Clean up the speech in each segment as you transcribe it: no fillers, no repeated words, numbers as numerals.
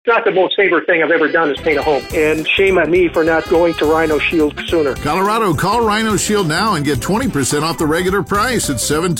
not the most favorite thing I've ever done is paint a home. And shame on me for not going to Rhino Shield sooner. Colorado, call Rhino Shield now and get 20% off the regular price at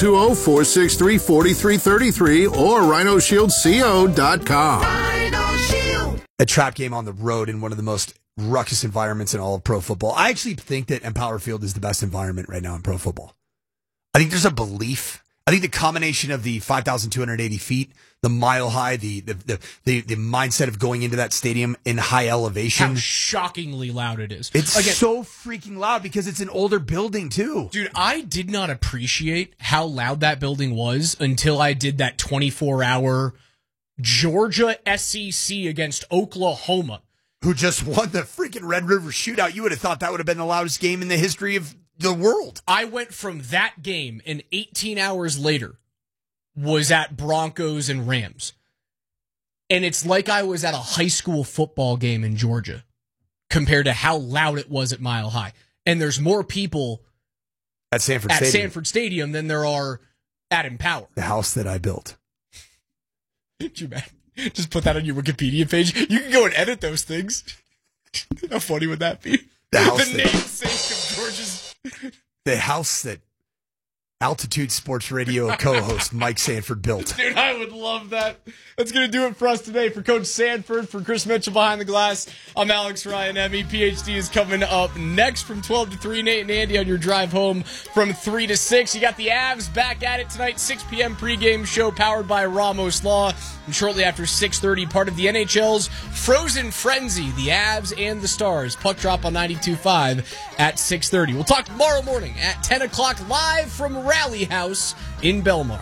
720-463-4333 or rhinoshieldco.com. Rhino Shield. A trap game on the road in one of the most ruckus environments in all of pro football. I actually think that Empower Field is the best environment right now in pro football. I think there's a belief. I think the combination of the 5,280 feet, the mile high, the mindset of going into that stadium in high elevation. How shockingly loud it is. It's so freaking loud because it's an older building too. Dude, I did not appreciate how loud that building was until I did that 24-hour Georgia SEC against Oklahoma. Who just won the freaking Red River Shootout. You would have thought that would have been the loudest game in the history of the world. I went from that game and 18 hours later was at Broncos and Rams. And it's like I was at a high school football game in Georgia compared to how loud it was at Mile High. And there's more people at Sanford Stadium than there are at Empower. The house that I built. Could you imagine? Just put that on your Wikipedia page. You can go and edit those things. How funny would that be? The namesake of Georgia's. The house that Altitude Sports Radio co-host Mike Sanford built. Dude, I would love that. That's going to do it for us today. For Coach Sanford, for Chris Mitchell behind the glass, I'm Alex Ryan. Emmy PhD is coming up next from 12 to 3. Nate and Andy on your drive home from 3 to 6. You got the Avs back at it tonight. 6 p.m. pregame show powered by Ramos Law. And shortly after 6:30, part of the NHL's Frozen Frenzy, the Avs and the Stars. Puck drop on 92.5 at 6:30. We'll talk tomorrow morning at 10 o'clock live from Rally House in Belmar.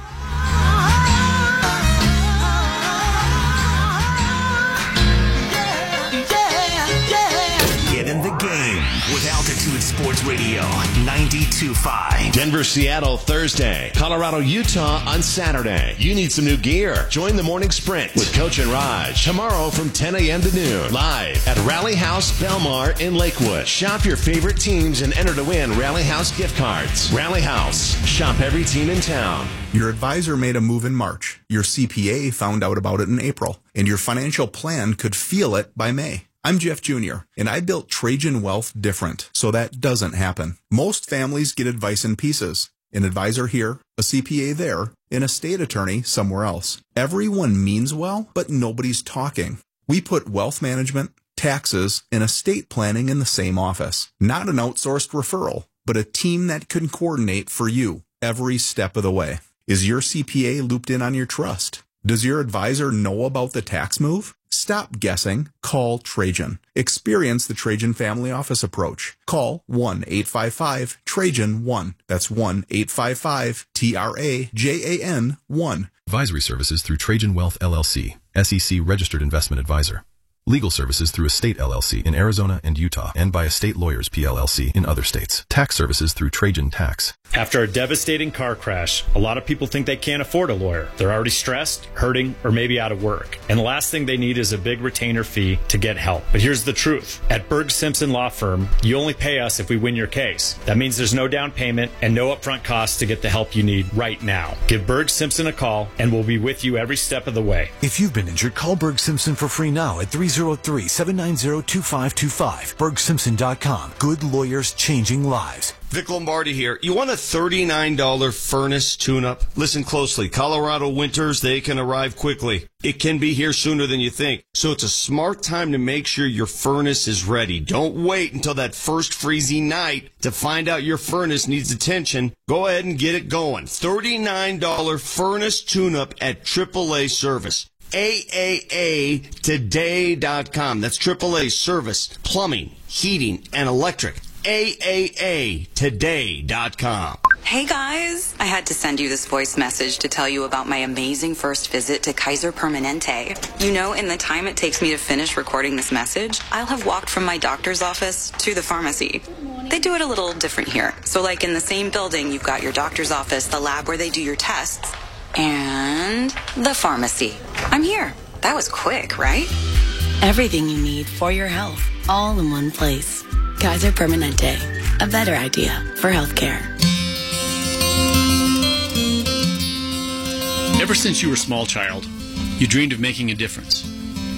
Get in the game with Altitude Sports Radio 92.5. Denver, Seattle, Thursday. Colorado, Utah on Saturday. You need some new gear. Join the morning sprint with Coach and Raj tomorrow from 10 a.m. to noon. Live at Rally House, Belmar in Lakewood. Shop your favorite teams and enter to win Rally House gift cards. Rally House. Shop every team in town. Your advisor made a move in March. Your CPA found out about it in April. And your financial plan could feel it by May. I'm Jeff Jr., and I built Trajan Wealth different, so that doesn't happen. Most families get advice in pieces. An advisor here, a CPA there, an estate attorney somewhere else. Everyone means well, but nobody's talking. We put wealth management, taxes, and estate planning in the same office. Not an outsourced referral, but a team that can coordinate for you every step of the way. Is your CPA looped in on your trust? Does your advisor know about the tax move? Stop guessing. Call Trajan. Experience the Trajan Family Office approach. Call 1-855-TRAJAN-1. That's 1-855-TRAJAN-1. Advisory services through Trajan Wealth LLC, SEC Registered Investment Advisor. Legal services through Estate LLC in Arizona and Utah, and by Estate Lawyers PLLC in other states. Tax services through Trajan Tax. After a devastating car crash, a lot of people think they can't afford a lawyer. They're already stressed, hurting, or maybe out of work. And the last thing they need is a big retainer fee to get help. But here's the truth. At Berg Simpson Law Firm, you only pay us if we win your case. That means there's no down payment and no upfront costs to get the help you need right now. Give Berg Simpson a call, and we'll be with you every step of the way. If you've been injured, call Berg Simpson for free now at 303-790-2525. BergSimpson.com. Good lawyers changing lives. Vic Lombardi here. You want a $39 furnace tune-up? Listen closely. Colorado winters, they can arrive quickly. It can be here sooner than you think. So it's a smart time to make sure your furnace is ready. Don't wait until that first freezy night to find out your furnace needs attention. Go ahead and get it going. $39 furnace tune-up at AAA Service. AAAtoday.com. That's AAA Service, plumbing, heating, and electric. AAAtoday.com. Hey guys, I had to send you this voice message to tell you about my amazing first visit to Kaiser Permanente. You know, in the time it takes me to finish recording this message, I'll have walked from my doctor's office to the pharmacy. They do it a little different here. So like in the same building, you've got your doctor's office, the lab where they do your tests, and the pharmacy. I'm here. That was quick, right? Everything you need for your health, all in one place. Kaiser Permanente, a better idea for healthcare. Ever since you were a small child, you dreamed of making a difference.